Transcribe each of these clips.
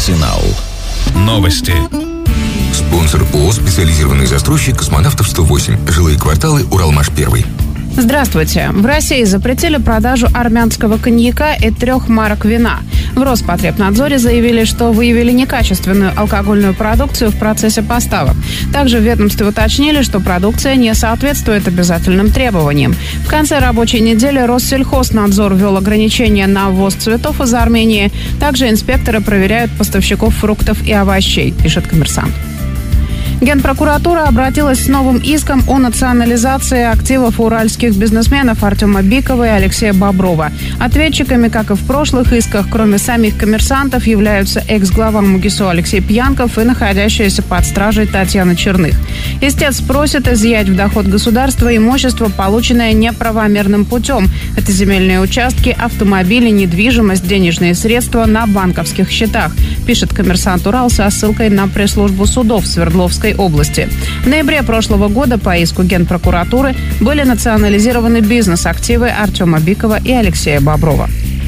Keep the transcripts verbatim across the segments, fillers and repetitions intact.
Арсенал. Новости. Спонсор ООО «Специализированный застройщик Космонавтов сто восемь. Жилые кварталы. Уралмаш-один». Здравствуйте. В России запретили продажу армянского коньяка и трех марок вина. В Роспотребнадзоре заявили, что выявили некачественную алкогольную продукцию в процессе поставок. Также в ведомстве уточнили, что продукция не соответствует обязательным требованиям. В конце рабочей недели Россельхознадзор ввел ограничения на ввоз цветов из Армении. Также инспекторы проверяют поставщиков фруктов и овощей, пишет «Коммерсант». Генпрокуратура обратилась с новым иском о национализации активов уральских бизнесменов Артема Бикова и Алексея Боброва. Ответчиками, как и в прошлых исках, кроме самих коммерсантов, являются экс-глава МУГИСО Алексей Пьянков и находящаяся под стражей Татьяна Черных. Истец просит изъять в доход государства имущество, полученное неправомерным путем. Это земельные участки, автомобили, недвижимость, денежные средства на банковских счетах, пишет «Коммерсант Урал» со ссылкой на пресс-службу судов Свердловской области. В ноябре прошлого года по иску Генпрокуратуры были национализированы бизнес-активы Артема Бикова и Алексея Боброва.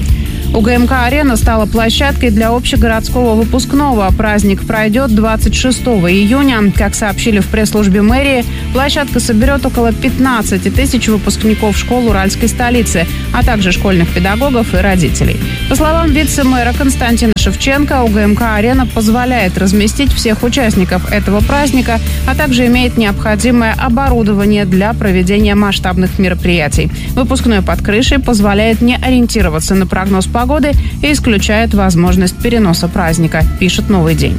УГМК-арена стала площадкой для общегородского выпускного. Праздник пройдет двадцать шестого июня. Как сообщили в пресс-службе мэрии, площадка соберет около пятнадцать тысяч выпускников школ уральской столицы, а также школьных педагогов и родителей. По словам вице-мэра Константина Шевченко, УГМК-арена позволяет разместить всех участников этого праздника, а также имеет необходимое оборудование для проведения масштабных мероприятий. Выпускной под крышей позволяет не ориентироваться на прогноз погоды и исключает возможность переноса праздника, пишет «Новый день».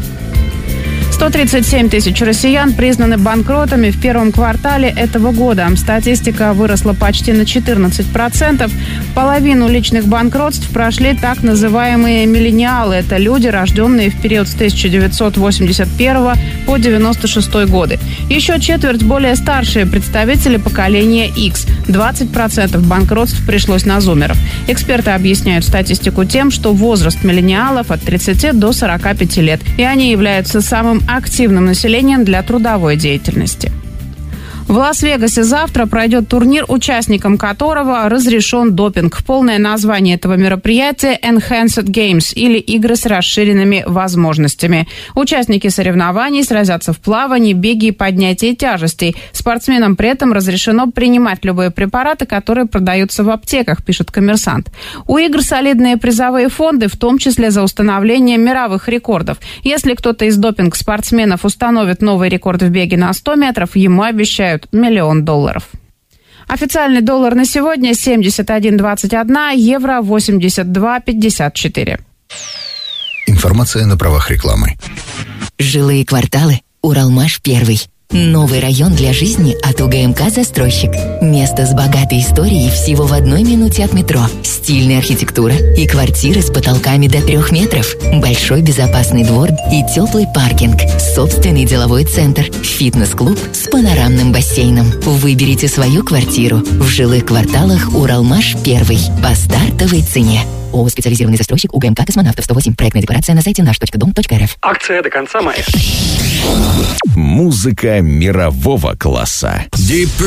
сто тридцать семь тысяч россиян признаны банкротами в первом квартале этого года. Статистика выросла почти на четырнадцать процентов. Половину личных банкротств прошли так называемые миллениалы. Это люди, рожденные в период с тысяча девятьсот восемьдесят первого по девяносто шестой годы. Еще четверть более старшие представители поколения X. двадцать процентов банкротств пришлось на зумеров. Эксперты объясняют статистику тем, что возраст миллениалов от тридцати до сорока пяти лет. И они являются самым активным населением для трудовой деятельности. В Лас-Вегасе завтра пройдет турнир, участникам которого разрешен допинг. Полное название этого мероприятия – Enhanced Games, или игры с расширенными возможностями. Участники соревнований сразятся в плавании, беге и поднятии тяжестей. Спортсменам при этом разрешено принимать любые препараты, которые продаются в аптеках, пишет «Коммерсант». У игр солидные призовые фонды, в том числе за установление мировых рекордов. Если кто-то из допинг-спортсменов установит новый рекорд в беге на сто метров, ему обещают миллион долларов. Официальный доллар на сегодня семьдесят один двадцать один, евро восемьдесят два пятьдесят четыре. Информация на правах рекламы. Жилые кварталы. Уралмаш-один. Новый район для жизни от УГМК «Застройщик». Место с богатой историей всего в одной минуте от метро. Стильная архитектура и квартиры с потолками до трех метров. Большой безопасный двор и теплый паркинг. Собственный деловой центр. Фитнес-клуб с панорамным бассейном. Выберите свою квартиру в жилых кварталах Уралмаш-один по стартовой цене. ООО «Специализированный застройщик», УГМК «Космонавтов сто восемь». Проектная декларация на сайте наш точка дом точка рф. Акция до конца мая. Музыка мирового класса.